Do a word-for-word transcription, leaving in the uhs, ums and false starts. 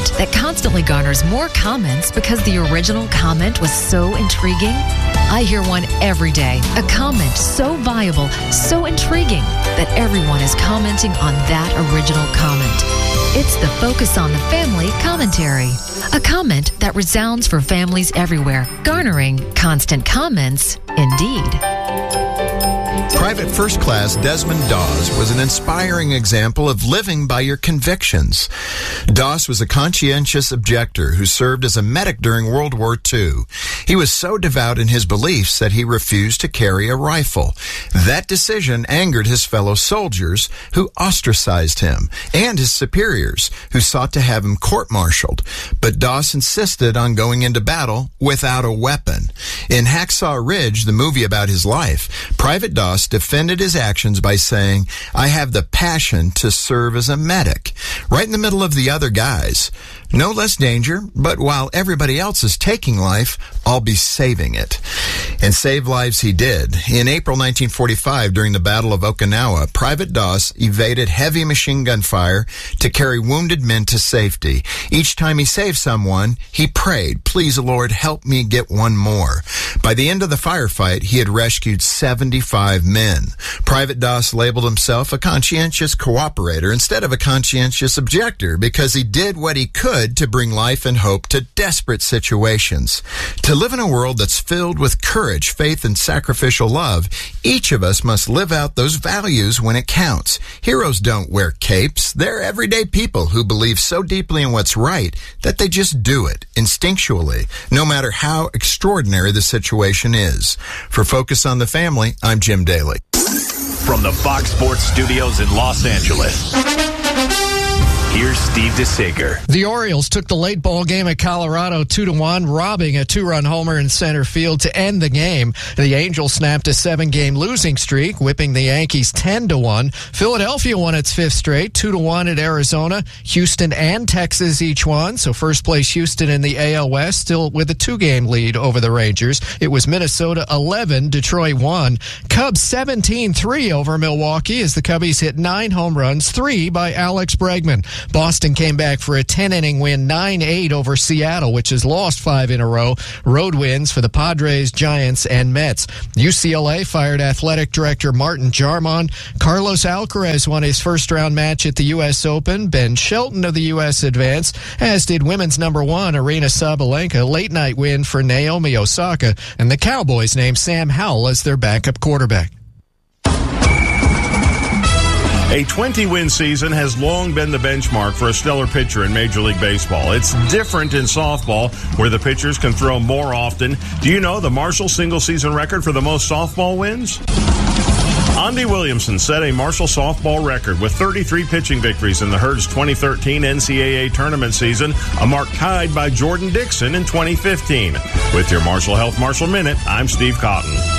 comment that constantly garners more comments because the original comment was so intriguing? I hear one every day. A comment so viable, so intriguing, that everyone is commenting on that original comment. It's the Focus on the Family commentary. A comment that resounds for families everywhere, garnering constant comments indeed. Private First Class Desmond Doss was an inspiring example of living by your convictions. Doss was a conscientious objector who served as a medic during World War Two. He was so devout in his beliefs that he refused to carry a rifle. That decision angered his fellow soldiers, who ostracized him, and his superiors, who sought to have him court-martialed. But Doss insisted on going into battle without a weapon. In Hacksaw Ridge, the movie about his life, Private Doss defended his actions by saying, "I have the passion to serve as a medic," right in the middle of the other guys. No less danger, but while everybody else is taking life, I'll be saving it. And save lives he did. In April nineteen forty-five, during the Battle of Okinawa, Private Doss evaded heavy machine gun fire to carry wounded men to safety. Each time he saved someone, he prayed, "Please, Lord, help me get one more." By the end of the firefight, he had rescued seventy-five men. Private Doss labeled himself a conscientious cooperator instead of a conscientious objector because he did what he could to bring life and hope to desperate situations. To live in a world that's filled with courage, faith, and sacrificial love, each of us must live out those values when it counts. Heroes don't wear capes. They're everyday people who believe so deeply in what's right that they just do it instinctually, no matter how extraordinary the situation is. For Focus on the Family, I'm Jim Daly. From the Fox Sports Studios in Los Angeles, here's Steve DeSager. The Orioles took the late ball game at Colorado two to one, robbing a two-run homer in center field to end the game. The Angels snapped a seven-game losing streak, whipping the Yankees ten to one. Philadelphia won its fifth straight, two to one at Arizona. Houston and Texas each won, so first place Houston in the A L West, still with a two-game lead over the Rangers. It was Minnesota eleven, Detroit one. Cubs seventeen three over Milwaukee as the Cubbies hit nine home runs, three by Alex Bregman. Boston came back for a ten-inning win, nine eight over Seattle, which has lost five in a row. Road wins for the Padres, Giants, and Mets. U C L A fired athletic director Martin Jarmon. Carlos Alcaraz won his first-round match at the U S Open. Ben Shelton of the U S advanced, as did women's number one, Aryna Sabalenka. Late-night win for Naomi Osaka. And the Cowboys named Sam Howell as their backup quarterback. A twenty-win season has long been the benchmark for a stellar pitcher in Major League Baseball. It's different in softball, where the pitchers can throw more often. Do you know the Marshall single-season record for the most softball wins? Andy Williamson set a Marshall softball record with thirty-three pitching victories in the Herd's twenty thirteen N C double A tournament season, a mark tied by Jordan Dixon in twenty fifteen. With your Marshall Health Marshall Minute, I'm Steve Cotton.